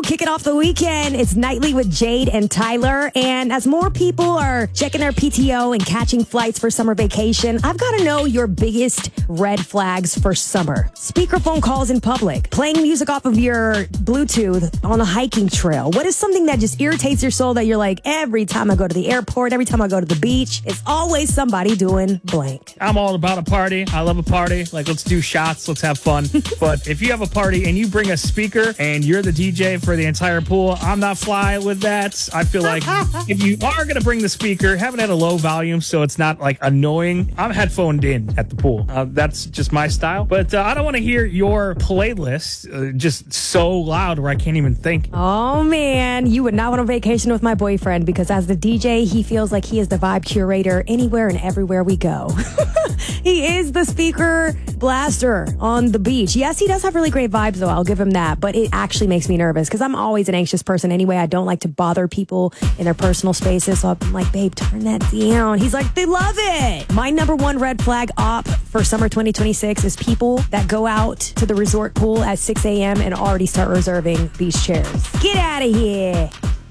kicking off the weekend. It's Nightly with Jade and Tyler. And as more people are checking their PTO and catching flights for summer vacation, I've got to know your biggest red flags for summer. Speakerphone calls in public, playing music off of your Bluetooth on a hiking trail. What is something that just irritates your soul that you're like, every time I go to the airport, every time I go to the beach, it's always somebody doing blank? I'm all about a party. I love a party. Like, let's do shots. Let's have fun. But if you have a party and you bring a speaker and you're the DJ for the entire pool, I'm not fly with that. I feel like if you are going to bring the speaker, have it at a low volume so it's not like annoying. I'm headphoned in at the pool. That's just my style. But I don't want to hear your playlist just so loud where I can't even think. Oh, man. You would not want a vacation with my boyfriend because as the DJ, he feels like he is the vibe curator anywhere and everywhere we go. He is the speaker blaster on the beach. Yes, he does have really great vibes, though. I'll give him that. But it actually makes me nervous because I'm always an anxious person anyway. I don't like to bother people in their personal spaces. So I'm like, babe, turn that down. He's like, they love it. My number one red flag op for summer 2026 is people that go out to the resort pool at 6 a.m. and already start reserving beach chairs. Get out of here.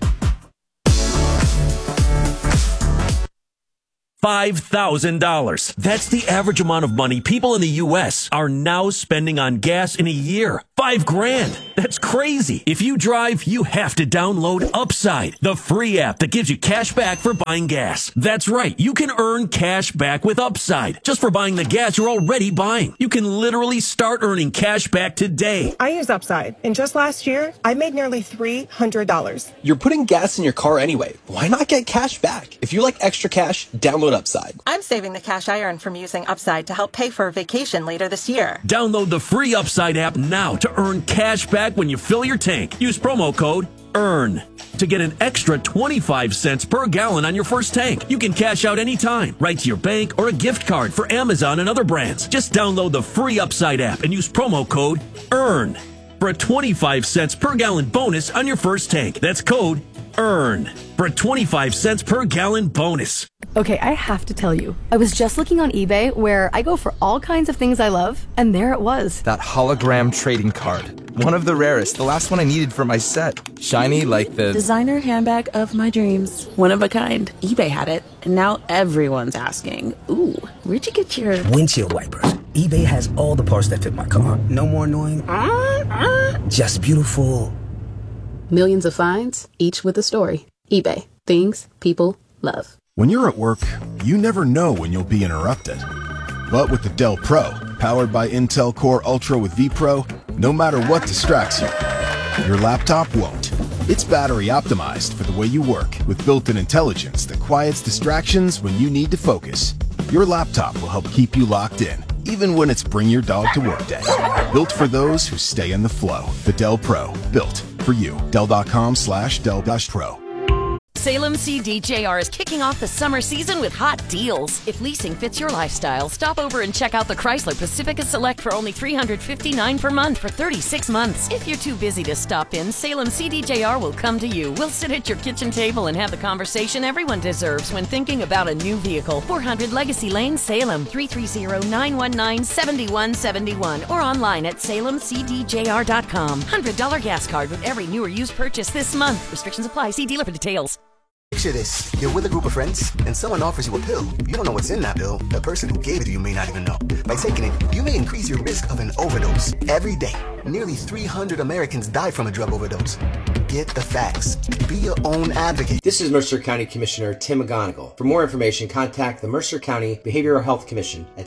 $5,000. That's the average amount of money people in the U.S. are now spending on gas in a year. $5,000. That's crazy. If you drive, you have to download Upside, the free app that gives you cash back for buying gas. That's right. You can earn cash back with Upside just for buying the gas you're already buying. You can literally start earning cash back today. I use Upside, and just last year, I made nearly $300. You're putting gas in your car anyway. Why not get cash back? If you like extra cash, download Upside. I'm saving the cash I earn from using Upside to help pay for a vacation later this year. Download the free Upside app now to earn cash back when you fill your tank. Use promo code EARN to get an extra 25 cents per gallon on your first tank. You can cash out anytime, right to your bank or a gift card for Amazon and other brands. Just download the free Upside app and use promo code EARN for a 25 cents per gallon bonus on your first tank. That's code EARN for a 25 cents per gallon bonus. Okay, I have to tell you, I was just looking on eBay where I go for all kinds of things I love, and there it was. That hologram trading card. One of the rarest, the last one I needed for my set. Shiny like the designer handbag of my dreams. One of a kind. eBay had it, and now everyone's asking, ooh, where'd you get your windshield wipers? eBay has all the parts that fit my car. No more annoying, just beautiful. Millions of finds, each with a story. eBay. Things people love. When you're at work, you never know when you'll be interrupted. But with the Dell Pro, powered by Intel Core Ultra with vPro, no matter what distracts you, your laptop won't. It's battery optimized for the way you work with built-in intelligence that quiets distractions when you need to focus. Your laptop will help keep you locked in, even when it's bring your dog to work day. Built for those who stay in the flow. The Dell Pro, built for you. Dell.com/Dell-Pro. Salem CDJR is kicking off the summer season with hot deals. If leasing fits your lifestyle, stop over and check out the Chrysler Pacifica Select for only $359 per month for 36 months. If you're too busy to stop in, Salem CDJR will come to you. We'll sit at your kitchen table and have the conversation everyone deserves when thinking about a new vehicle. 400 Legacy Lane, Salem, 330-919-7171 or online at salemcdjr.com. $100 gas card with every new or used purchase this month. Restrictions apply. See dealer for details. Picture this. You're with a group of friends, and someone offers you a pill. You don't know what's in that pill. The person who gave it to you may not even know. By taking it, you may increase your risk of an overdose. Every day, nearly 300 Americans die from a drug overdose. Get the facts. Be your own advocate. This is Mercer County Commissioner Tim McGonigal. For more information, contact the Mercer County Behavioral Health Commission at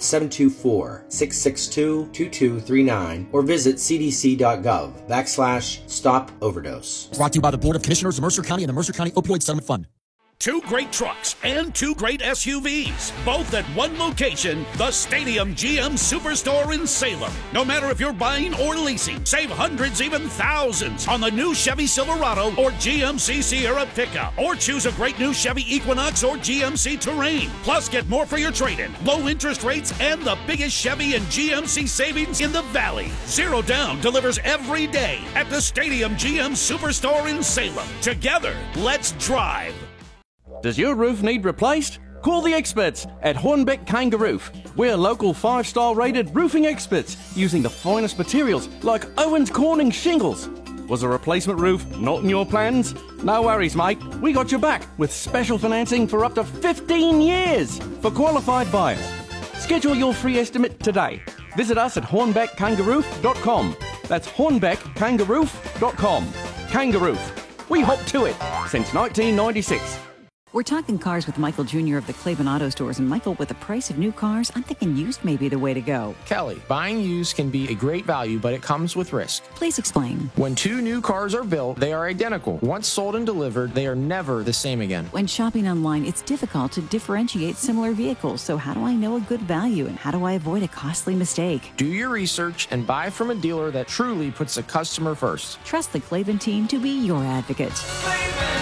724-662-2239 or visit cdc.gov/stop overdose. Brought to you by the Board of Commissioners of Mercer County and the Mercer County Opioid Settlement Fund. Two great trucks and two great SUVs, both at one location, the Stadium GM Superstore in Salem. No matter if you're buying or leasing, save hundreds, even thousands on the new Chevy Silverado or GMC Sierra pickup. Or choose a great new Chevy Equinox or GMC Terrain. Plus, get more for your trade-in, low interest rates, and the biggest Chevy and GMC savings in the Valley. Zero Down delivers every day at the Stadium GM Superstore in Salem. Together, let's drive. Does your roof need replaced? Call the experts at Hornbeck Kangaroo. We're local 5-star rated roofing experts using the finest materials like Owens Corning shingles. Was a replacement roof not in your plans? No worries, mate. We got your back with special financing for up to 15 years for qualified buyers. Schedule your free estimate today. Visit us at hornbeckkangaroof.com. That's hornbeckkangaroof.com. Kangaroof. We hop to it since 1996. We're talking cars with Michael Jr. of the Clavin Auto Stores. And Michael, with the price of new cars, I'm thinking used may be the way to go. Kelly, buying used can be a great value, but it comes with risk. Please explain. When two new cars are built, they are identical. Once sold and delivered, they are never the same again. When shopping online, it's difficult to differentiate similar vehicles. So how do I know a good value, and how do I avoid a costly mistake? Do your research and buy from a dealer that truly puts the customer first. Trust the Clavin team to be your advocate. Clavin.